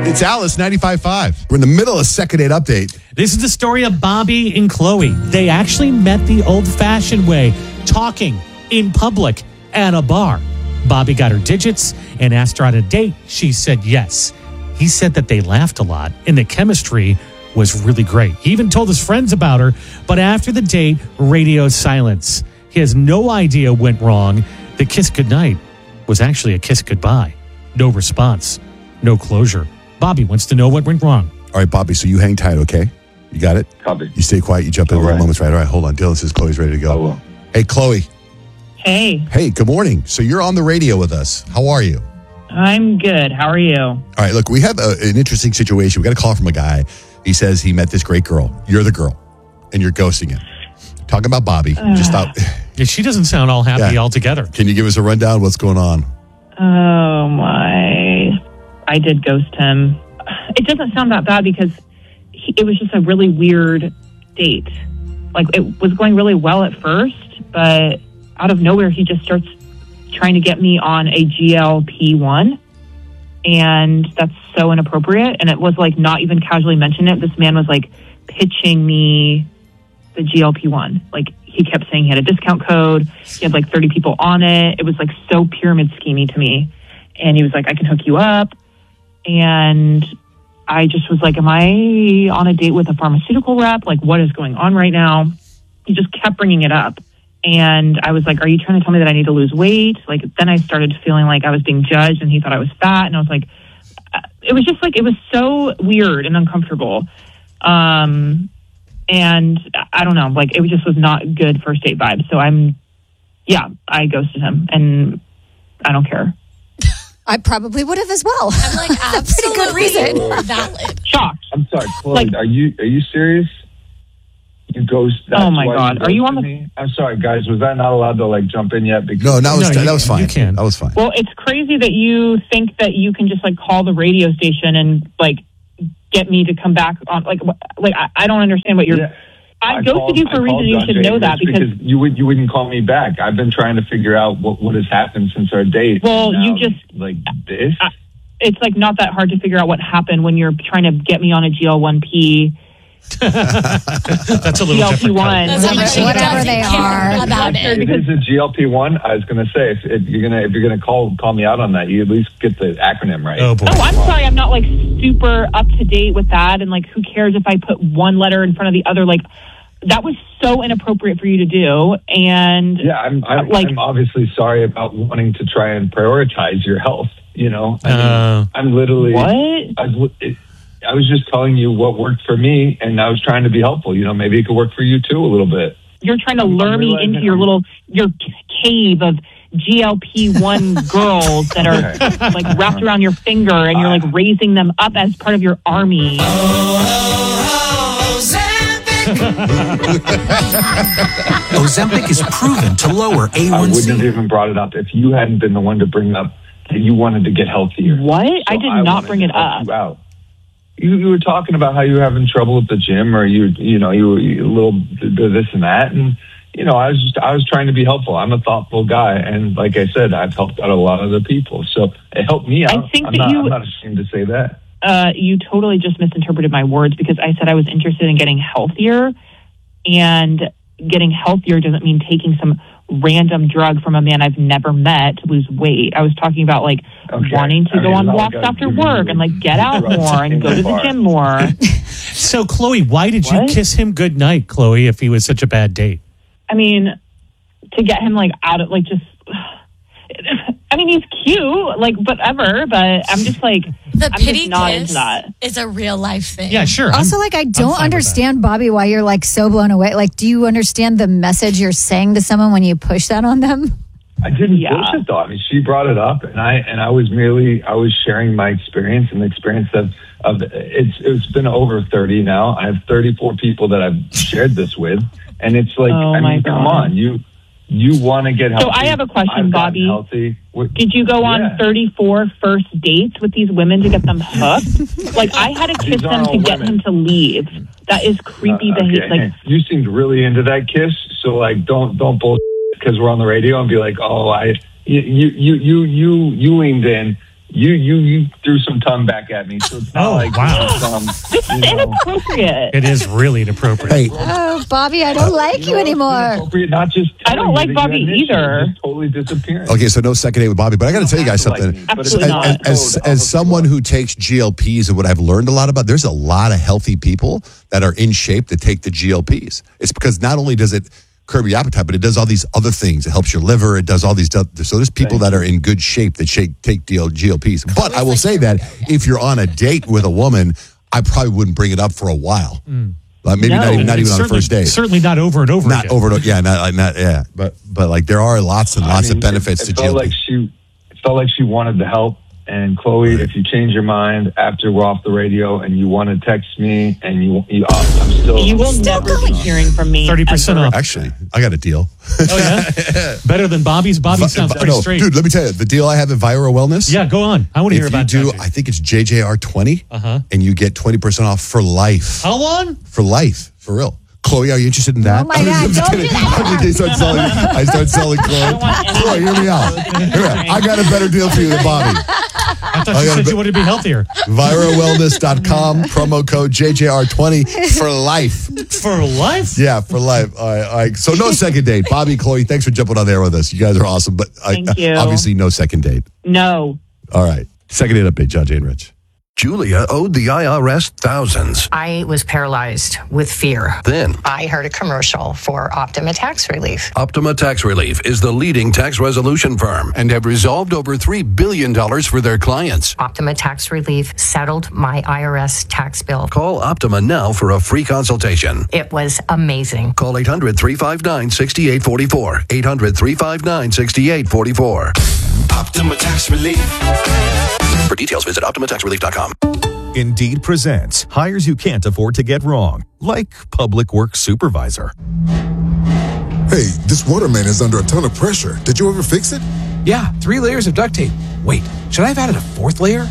It's Alice, 95.5. We're in the middle of Second Date Update. This is the story of Bobby and Chloe. They actually met the old-fashioned way, talking in public at a bar. Bobby got her digits and asked her out a date. She said yes. He said that they laughed a lot and the chemistry was really great. He even told his friends about her, but after the date, radio silence. He has no idea what went wrong. The kiss goodnight was actually a kiss goodbye. No response, no closure. Bobby wants to know what went wrong. All right, Bobby, so you hang tight, okay? You got it? Copy. You stay quiet. You jump in a little moments, right? All right, hold on. Dylan says Chloe's ready to go. I will. Hey, Chloe. Hey, Hey, good morning. So you're on the radio with us. How are you? I'm good. How are you? All right, look, we have an interesting situation. We got a call from a guy. He says he met this great girl. You're the girl, and you're ghosting him. Talking about Bobby. Just thought, Yeah, she doesn't sound all happy altogether. can you give us a rundown? What's going on? Oh my. I did ghost him. It doesn't sound that bad because it was just a really weird date. Like, it was going really well at first, but out of nowhere, he just starts trying to get me on a GLP-1. And that's so inappropriate. And it was like not even casually mentioned it. This man was like pitching me the GLP-1. Like, he kept saying he had a discount code. He had like 30 people on it. It was like so pyramid schemey to me. And he was like, I can hook you up. And I just was like, am I on a date with a pharmaceutical rep? Like, what is going on right now? He just kept bringing it up. And I was like, are you trying to tell me that I need to lose weight? Like, then I started feeling like I was being judged and he thought I was fat. And I was like, it was just like, it was so weird and uncomfortable. And I don't know, like, it just was not good first date vibe. So I ghosted him and I don't care. I probably would have as well. I'm like, That's a pretty good reason. Valid. Shocked. I'm sorry, Chloe. Like- are you serious? You ghost. Oh my God. Are you on the? Me? I'm sorry, guys. Was I not allowed to like jump in yet? Because No, that was fine. You can. That was fine. Well, it's crazy that you think that you can just like call the radio station and like get me to come back on. Like I don't understand what you're. Yeah. I ghosted you for a reason. You should know that because you wouldn't call me back. I've been trying to figure out what has happened since our date. Well, Now, you just like this. It's like not that hard to figure out what happened when you're trying to get me on a GL1P. That's a little different. GLP-1. That's how much she Whatever doesn't they care are. about it. It is a GLP-1. I was going to say if you're gonna call me out on that, you at least get the acronym right. Oh, boy. Oh, I'm sorry. I'm not like super up to date with that. And like, who cares if I put one letter in front of the other? Like, that was so inappropriate for you to do. And Yeah, I'm obviously sorry about wanting to try and prioritize your health. You know, I'm literally what? I was just telling you what worked for me, and I was trying to be helpful. You know, maybe it could work for you too a little bit. You're trying to lure me into your cave of GLP-1 girls that are like wrapped around your finger, and you're like raising them up as part of your army. Ozempic is proven to lower A1C. I wouldn't have even brought it up if you hadn't been the one to bring up that you wanted to get healthier. What? So I did not bring it up. You were talking about how you were having trouble at the gym, or you were a little bit of this and that, and I was trying to be helpful. I'm a thoughtful guy, and like I said, I've helped out a lot of other people, so it helped me out. I'm not ashamed to say that. You totally just misinterpreted my words because I said I was interested in getting healthier, and getting healthier doesn't mean taking some random drug from a man I've never met to lose weight. I was talking about like wanting to go on walks after work and like get out more and go to the gym more. So, Chloe, why did you kiss him goodnight, Chloe, if he was such a bad date? I mean, to get him like out of like just. I mean, he's cute, like whatever, but I'm just like The I'm pity just not kiss into that. is a real life thing. Yeah, sure. Also, I don't understand, Bobby, why you're like so blown away. Like, do you understand the message you're saying to someone when you push that on them? I didn't push it though. I mean, she brought it up, and I was sharing my experience and the experience of it's been over 30 now. I have 34 people that I've shared this with, and it's like, come on, you want to get healthy. So I have a question, Bobby. Healthy. Did you go on 34 first dates with these women to get them hooked? Like, I had to kiss them to get him to leave. That is creepy behavior. Like, you seemed really into that kiss, so like don't bullshit because we're on the radio and be like, oh, you leaned in you threw some tongue back at me. So it's not like wow. This is inappropriate. It is really inappropriate. Hey, Oh, Bobby, I don't like you anymore. Inappropriate, not just I don't like Bobby either. Just totally disappearing. okay, so no second date with Bobby, but I got to tell you guys something. Absolutely not. As someone who takes GLPs and what I've learned a lot about, there's a lot of healthy people that are in shape that take the GLPs. It's because not only does it curb your appetite, but it does all these other things. It helps your liver. It does all these stuff. So there's people that are in good shape that take GLPs. But I will say that if you're on a date with a woman, I probably wouldn't bring it up for a while. Maybe not even on the first date. Certainly not over and over Not again. over and over. Yeah, not yeah. But like there are lots and lots of benefits to felt GLP. like it felt like she wanted to help. And Chloe, if you change your mind after we're off the radio and you want to text me and you I'm still. You will never be hearing from me. 30% ever. off. Actually, I got a deal. Oh, yeah? Better than Bobby's? Bobby sounds pretty No, straight. dude, let me tell you, the deal I have at Vira Wellness. Yeah, go on. I want to hear If about you do, that. I think it's JJR20, and you get 20% off for life. How long? For life, for real. Chloe, are you interested in that? Oh my God, don't do that. I start selling Chloe. Chloe, hear me out. I got a better deal for you than Bobby. I thought you said you wanted to be healthier. ViraWellness.com, promo code JJR20 for life. For life? Yeah, for life. All right. So no second date. Bobby, Chloe, thanks for jumping on there with us. You guys are awesome. But Thank you. obviously no second date. No. All right. Second date update, John Jane Rich. Julia owed the IRS thousands. I was paralyzed with fear. Then, I heard a commercial for Optima Tax Relief. Optima Tax Relief is the leading tax resolution firm and have resolved over $3 billion for their clients. Optima Tax Relief settled my IRS tax bill. Call Optima now for a free consultation. It was amazing. Call 800-359-6844. 800-359-6844. Optima Tax Relief. For details, visit OptimaTaxRelief.com. Indeed presents hires you can't afford to get wrong, like public works supervisor. Hey, this waterman is under a ton of pressure. Did you ever fix it? Yeah, 3 layers of duct tape. Wait, should I have added a 4th layer?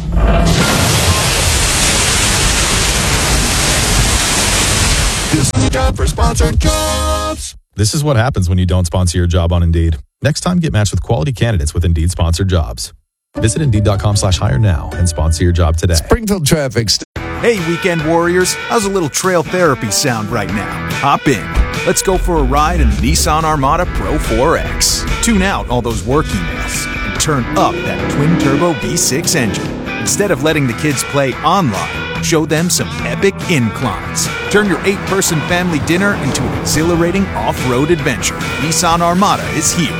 This is job for sponsored jobs. This is what happens when you don't sponsor your job on Indeed. Next time, get matched with quality candidates with Indeed sponsored jobs. Visit Indeed.com/hire now and sponsor your job today. Springfield traffic. Hey, weekend warriors. How's a little trail therapy sound right now? Hop in. Let's go for a ride in the Nissan Armada Pro 4X. Tune out all those work emails and turn up that twin-turbo V6 engine. Instead of letting the kids play online, show them some epic inclines. Turn your 8-person family dinner into an exhilarating off-road adventure. Nissan Armada is here.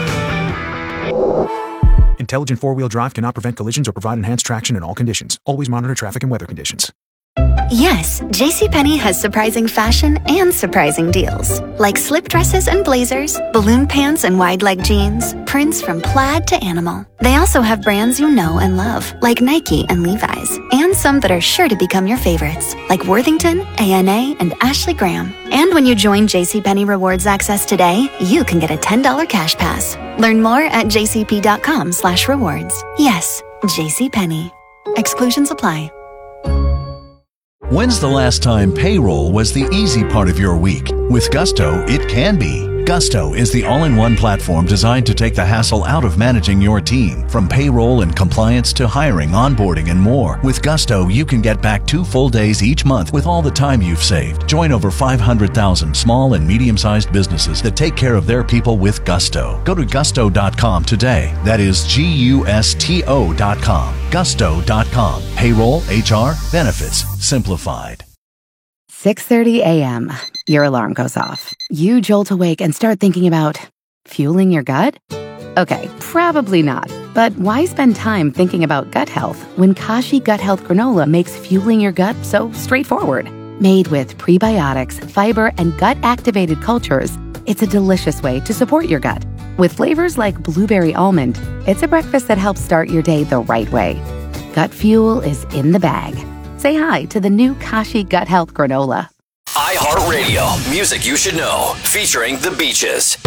Intelligent four-wheel drive cannot prevent collisions or provide enhanced traction in all conditions. Always monitor traffic and weather conditions. Yes, JCPenney has surprising fashion and surprising deals. Like slip dresses and blazers, balloon pants and wide leg jeans, prints from plaid to animal. They also have brands you know and love, like Nike and Levi's, and some that are sure to become your favorites, like Worthington, A&A, and Ashley Graham. And when you join JCPenney Rewards Access today, you can get a $10 cash pass. Learn more at jcp.com/rewards. Yes, JCPenney. Exclusions apply. When's the last time payroll was the easy part of your week? With Gusto, it can be. Gusto is the all-in-one platform designed to take the hassle out of managing your team. From payroll and compliance to hiring, onboarding, and more. With Gusto, you can get back 2 full days each month with all the time you've saved. Join over 500,000 small and medium-sized businesses that take care of their people with Gusto. Go to gusto.com today. That is GUSTO.com. Gusto.com. Payroll, HR, benefits, simplified. 6:30 a.m. Your alarm goes off. You jolt awake and start thinking about fueling your gut? Okay, probably not. But why spend time thinking about gut health when Kashi Gut Health Granola makes fueling your gut so straightforward? Made with prebiotics, fiber, and gut-activated cultures, it's a delicious way to support your gut. With flavors like blueberry almond, it's a breakfast that helps start your day the right way. Gut fuel is in the bag. Say hi to the new Kashi Gut Health Granola. iHeartRadio, music you should know, featuring The Beaches.